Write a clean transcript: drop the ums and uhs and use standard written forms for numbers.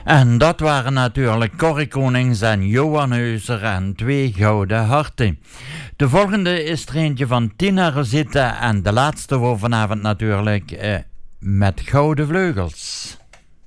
En dat waren natuurlijk Corrie Konings en Johan Heuser en 2 gouden harten. De volgende is er eentje van Tina Rosita en de laatste voor vanavond natuurlijk met gouden vleugels.